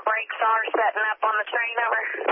brakes are setting up on the train, over.